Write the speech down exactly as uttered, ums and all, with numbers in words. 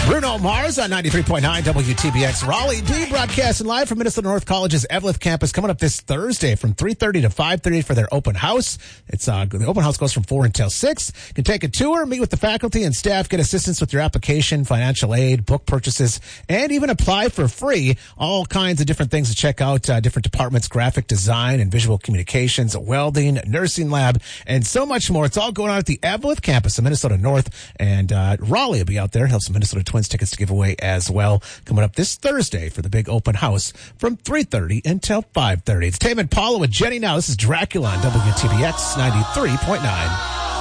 Bruno Mars on ninety-three point nine W T B X Raleigh D, broadcasting live from Minnesota North College's Eveleth campus, coming up this Thursday from three thirty to five thirty for their open house. It's uh, the open house goes from four until six. You can take a tour, meet with the faculty and staff, get assistance with your application, financial aid, book purchases, and even apply for free. All kinds of different things to check out, uh, different departments, graphic design and visual communications, welding, nursing lab, and so much more. It's all going on at the Eveleth campus of Minnesota North, and uh, Raleigh will be out there. Have some Minnesota Twins tickets to give away as well, coming up this Thursday for the big open house from three thirty until five thirty. It's Tame Impala with Jenny now. This is Dracula on W T B X ninety-three point nine.